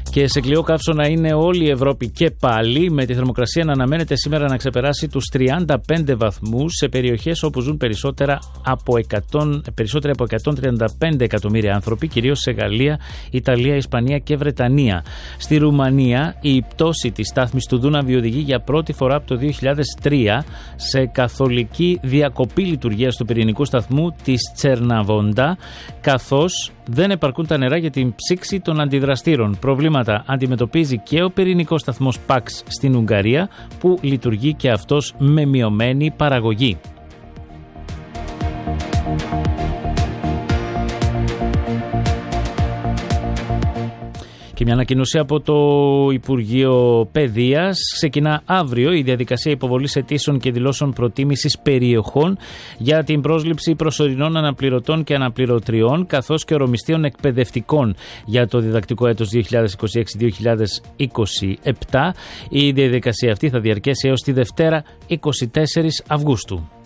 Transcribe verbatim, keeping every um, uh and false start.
Και σε κλειό καύσωνα είναι όλη η Ευρώπη και πάλι, με τη θερμοκρασία να αναμένεται σήμερα να ξεπεράσει τους τριάντα πέντε βαθμούς σε περιοχές όπου ζουν περισσότερα από εκατό, περισσότεροι από εκατόν τριάντα πέντε εκατομμύρια άνθρωποι, κυρίως σε Γαλλία, Ιταλία, Ισπανία και Βρετανία. Στη Ρουμανία η πτώση της στάθμης του Δούναβη οδηγεί για πρώτη φορά από το δύο χιλιάδες τρία σε καθολική διακοπή λειτουργίας του πυρηνικού σταθμού της Τσερναβόντα, καθώς δεν επαρκούν τα νερά για την ψήξη των αντιδραστήρων. Προβλήματα αντιμετωπίζει και ο πυρηνικός σταθμός Παξ στην Ουγγαρία, που λειτουργεί και αυτός με μειωμένη παραγωγή. Και μια ανακοίνωση από το Υπουργείο Παιδείας. Ξεκινά αύριο η διαδικασία υποβολής αιτήσεων και δηλώσεων προτίμησης περιοχών για την πρόσληψη προσωρινών αναπληρωτών και αναπληρωτριών, καθώς και ορομιστίων εκπαιδευτικών για το διδακτικό έτος δύο χιλιάδες είκοσι έξι δύο χιλιάδες είκοσι επτά. Η διαδικασία αυτή θα διαρκέσει έως τη Δευτέρα είκοσι τέσσερις Αυγούστου.